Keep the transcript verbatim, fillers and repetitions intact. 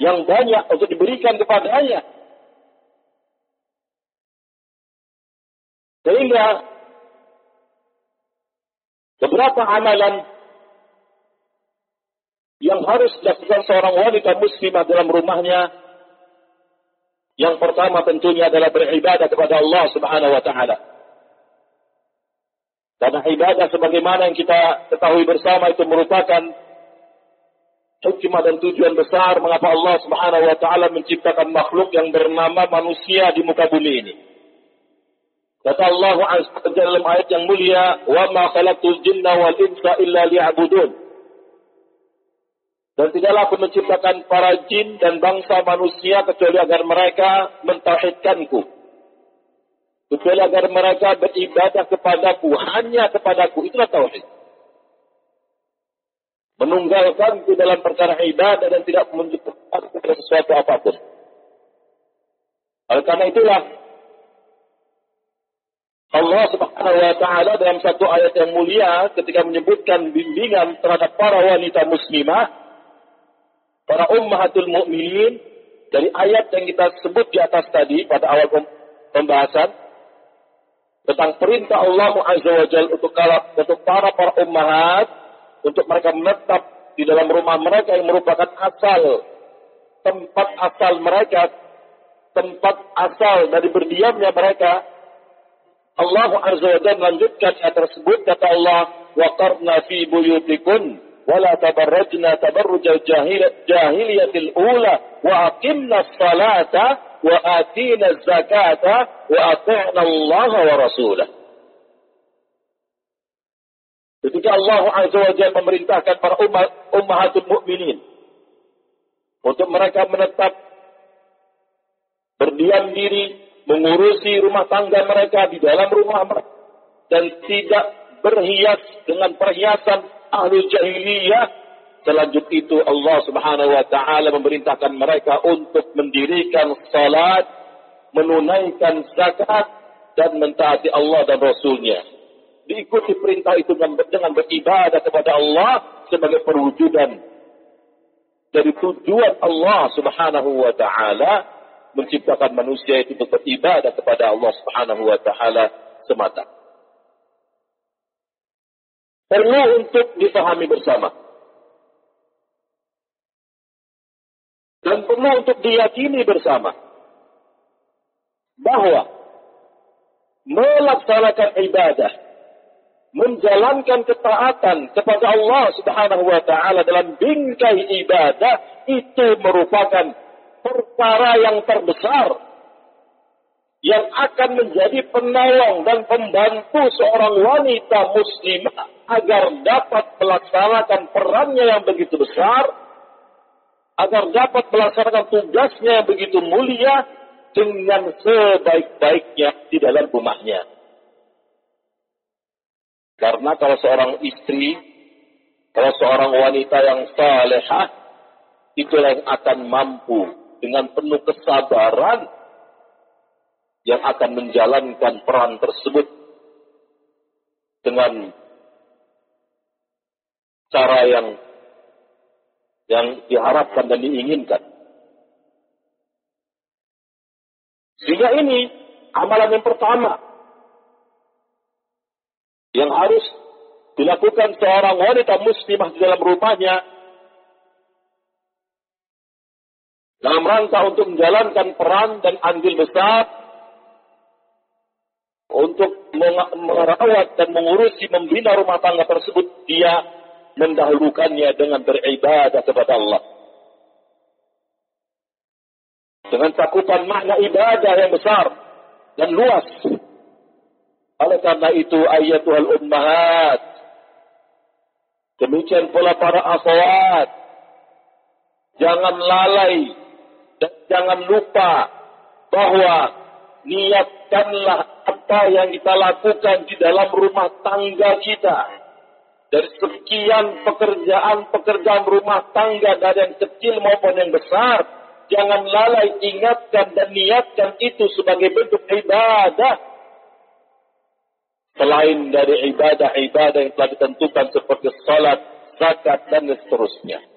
yang banyak untuk diberikan kepadanya. Sehingga beberapa amalan yang harus dilakukan seorang wanita muslimah dalam rumahnya, yang pertama tentunya adalah beribadah kepada Allah Subhanahu wa taala. Karena ibadah sebagaimana yang kita ketahui bersama itu merupakan hikmah dan tujuan besar mengapa Allah Subhanahu wa taala menciptakan makhluk yang bernama manusia di muka bumi ini. Kata Allah Azza wa Jalla dalam ayat yang mulia, "Wa ma khalaqtul jinna wal insa illa liya'budun." Dan tidaklah aku menciptakan para jin dan bangsa manusia kecuali agar mereka mentauhidkanku. Kecuali agar mereka beribadah kepadaku, hanya kepadaku. Itulah tauhid. Menunggalkan di dalam perkara ibadah dan tidak menciptakan sesuatu apapun. Oleh karena itulah Allah Subhanahu wa taala dalam satu ayat yang mulia ketika menyebutkan bimbingan terhadap para wanita muslimah, para ummahatul mukminin, dari ayat yang kita sebut di atas tadi pada awal pembahasan tentang perintah Allah Azza wa Jalla untuk untuk para para ummahat untuk mereka menetap di dalam rumah mereka yang merupakan asal tempat asal mereka, tempat asal dari berdiamnya mereka. Allah Azza wa Jalla melanjutkan ayat tersebut, kata Allah, "Waqarna fi buyutikun wa la tabarrajna tabarrujal jahiliyatil ula wa aqimna as-salata wa atina az-zakata wa ata'na Allah wa rasulah." Ketika Allah Azza wa Jalla memerintahkan para umat ummahatul mukminin untuk mereka menetap berdiam diri, mengurusi rumah tangga mereka di dalam rumah mereka dan tidak berhias dengan perhiasan ahli jahiliyah. Selanjutnya itu Allah Subhanahu wa taala memerintahkan mereka untuk mendirikan salat, menunaikan zakat dan mentaati Allah dan Rasulnya. Diikuti perintah itu dengan beribadah kepada Allah sebagai perwujudan dari tujuan Allah Subhanahu wa taala menciptakan manusia itu untuk beribadah kepada Allah Subhanahu wa taala semata. Perlu untuk dipahami bersama. Dan perlu untuk diyakini bersama bahwa melaksanakan ibadah, menjalankan ketaatan kepada Allah Subhanahu wa taala dalam bingkai ibadah itu merupakan perkara yang terbesar yang akan menjadi penolong dan pembantu seorang wanita muslimah agar dapat melaksanakan perannya yang begitu besar, agar dapat melaksanakan tugasnya yang begitu mulia dengan sebaik-baiknya di dalam rumahnya. Karena kalau seorang istri, kalau seorang wanita yang salehah, itulah yang akan mampu dengan penuh kesabaran yang akan menjalankan peran tersebut dengan cara yang yang diharapkan dan diinginkan. Sehingga ini amalan yang pertama yang harus dilakukan seorang wanita muslimah di dalam rumahnya dalam rangka untuk menjalankan peran dan andil besar untuk merawat dan mengurusi, membina rumah tangga tersebut, dia mendahulukannya dengan beribadah kepada Allah. Dengan cakupan makna ibadah yang besar dan luas. Oleh karena itu, ayatul ummahat, demikian pula para akhwat, jangan lalai dan jangan lupa bahwa niatkanlah apa yang kita lakukan di dalam rumah tangga kita. Dari sekian pekerjaan-pekerjaan rumah tangga, dari yang kecil maupun yang besar, jangan lalai, ingatkan dan niatkan itu sebagai bentuk ibadah. Selain dari ibadah-ibadah yang telah ditentukan seperti salat, zakat, dan seterusnya.